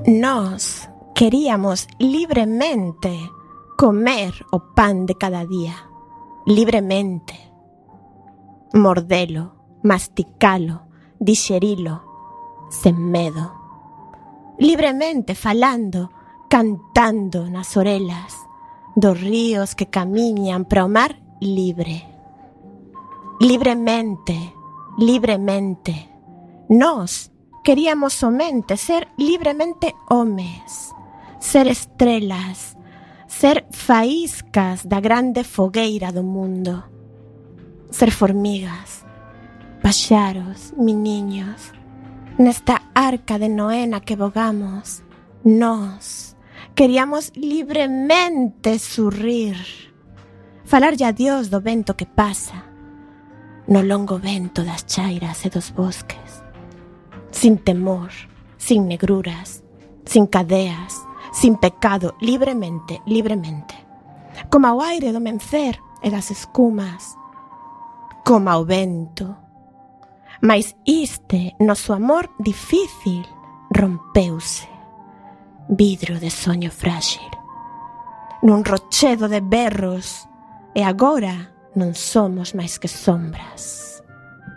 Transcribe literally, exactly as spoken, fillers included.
Nós queríamos libremente comer o pan de cada día, libremente, mordelo, masticalo, dixerilo, sen medo, libremente falando, cantando nas orelas dos ríos que camiñan para o mar libre. Libremente, libremente, nós queríamos somente ser libremente homes, ser estrelas, ser faíscas da grande fogueira do mundo, ser formigas, paxaros, miniños, nesta arca de Noé na que vogamos. Nós queríamos libremente surrir, falarlle a Dios do vento que pasa, no longo vento das chairas e dos bosques, sin temor, sin negruras, sin cadeas, sin pecado, libremente, libremente, como ao aire do mencer e das escumas, como ao vento. Mas iste noso amor difícil rompeuse, vidro de soño frágil, nun rochedo de berros, e agora non somos máis que sombras.